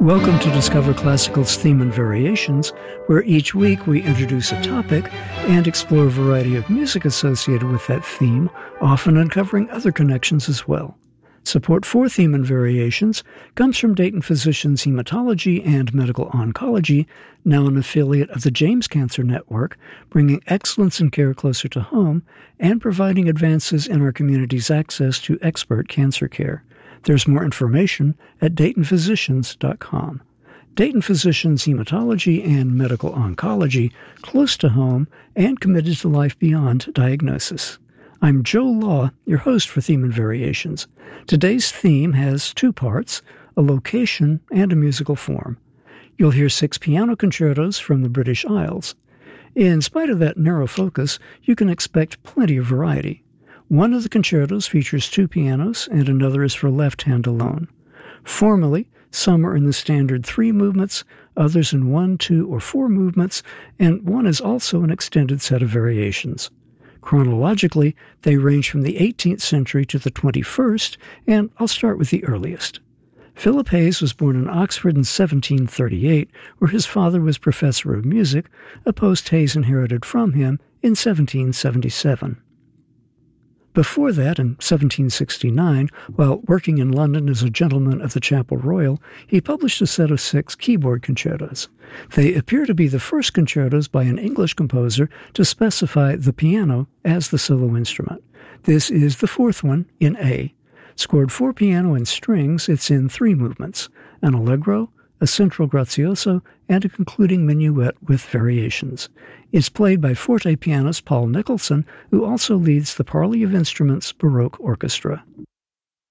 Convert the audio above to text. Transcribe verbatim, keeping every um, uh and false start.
Welcome to Discover Classical's Theme and Variations, where each week we introduce a topic and explore a variety of music associated with that theme, often uncovering other connections as well. Support for Theme and Variations comes from Dayton Physicians Hematology and Medical Oncology, now an affiliate of the James Cancer Network, bringing excellence in care closer to home and providing advances in our community's access to expert cancer care. There's more information at dayton physicians dot com. Dayton Physicians Hematology and Medical Oncology, close to home and committed to life beyond diagnosis. I'm Joe Law, your host for Theme and Variations. Today's theme has two parts, a location and a musical form. You'll hear six piano concertos from the British Isles. In spite of that narrow focus, you can expect plenty of variety. One of the concertos features two pianos, and another is for left hand alone. Formally, some are in the standard three movements, others in one, two, or four movements, and one is also an extended set of variations. Chronologically, they range from the eighteenth century to the twenty-first, and I'll start with the earliest. Philip Hayes was born in Oxford in seventeen thirty-eight, where his father was professor of music, a post Hayes inherited from him in seventeen seventy-seven. Before that, in seventeen sixty-nine, while working in London as a gentleman of the Chapel Royal, he published a set of six keyboard concertos. They appear to be the first concertos by an English composer to specify the piano as the solo instrument. This is the fourth one, in A. Scored for piano and strings, it's in three movements, an allegro, a central grazioso, and a concluding minuet with variations. It's played by forte pianist Paul Nicholson, who also leads the Parley of Instruments Baroque Orchestra.